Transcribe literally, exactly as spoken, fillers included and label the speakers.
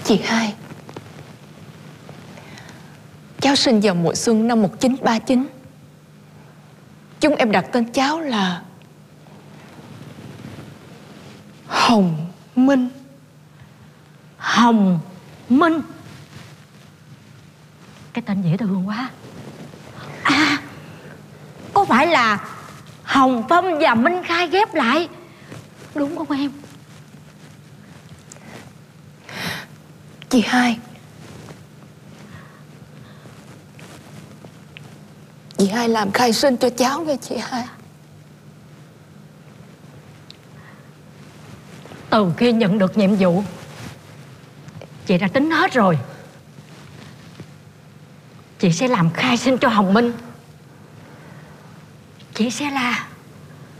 Speaker 1: Chị hai, cháu sinh vào mùa xuân năm một nghìn chín trăm ba mươi chín. Chúng em đặt tên cháu là Hồng Minh.
Speaker 2: Hồng Minh, cái tên dễ thương quá. À, có phải là Hồng Phong và Minh Khai ghép lại, đúng không em?
Speaker 1: Chị hai, chị hai làm khai sinh cho cháu nghe chị hai.
Speaker 2: Từ khi nhận được nhiệm vụ, chị đã tính hết rồi. Chị sẽ làm khai sinh cho Hồng Minh. Chị sẽ là